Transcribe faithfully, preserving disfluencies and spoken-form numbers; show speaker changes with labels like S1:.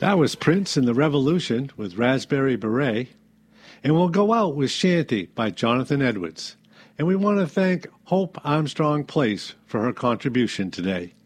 S1: That was Prince and the Revolution with Raspberry Beret. And we'll go out with Shanty by Jonathan Edwards. And we want to thank Hope Armstrong Place for her contribution today.